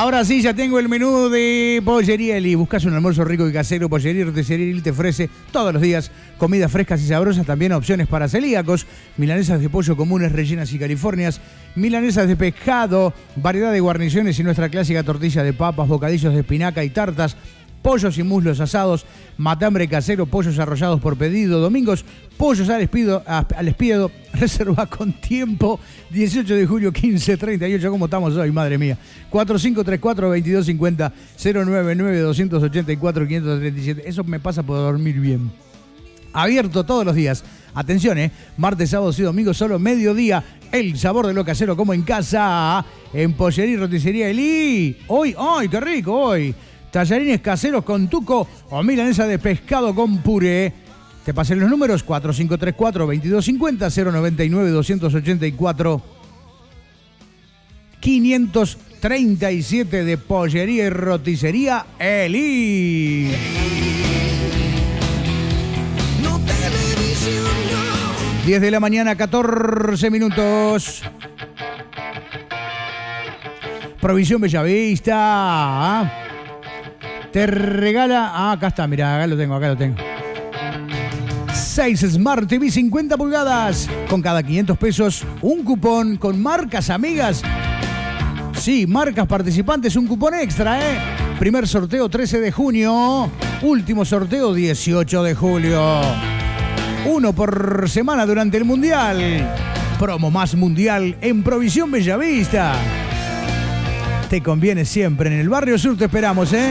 Ahora sí, ya tengo el menú de Pollería Eli. Buscas un almuerzo rico y casero, Pollería y Roticería Eli te ofrece todos los días comidas frescas y sabrosas, también opciones para celíacos, milanesas de pollo comunes, rellenas y californias, milanesas de pescado, variedad de guarniciones y nuestra clásica tortilla de papas, bocadillos de espinaca y tartas, pollos y muslos asados, matambre casero, pollos arrollados por pedido, domingos, pollos al espiedo, reserva con tiempo, 18 de julio, 15:38, ¿cómo estamos hoy? Madre mía. 4534-2250, 099-284-537, eso me pasa por dormir bien. Abierto todos los días. Atención, martes, sábados y domingos, solo mediodía. El sabor de lo casero como en casa, en Pollería y Roticería Eli. Hoy, ¡ay, qué rico hoy! Tallarines caseros con tuco o milanesa de pescado con puré. Te pasé los números 4534-2250, 099-284-537 de Pollería y Roticería Eli. 10 de la mañana, 14 minutos. Provisión Bellavista. Te regala... acá está, mirá, acá lo tengo. 6 Smart TV 50 pulgadas. Con cada 500 pesos, un cupón con marcas amigas. Sí, marcas participantes, un cupón extra, Primer sorteo 13 de junio. Último sorteo 18 de julio. Uno por semana durante el Mundial. Promo más Mundial en Provisión Bellavista. Te conviene siempre. En el Barrio Sur te esperamos,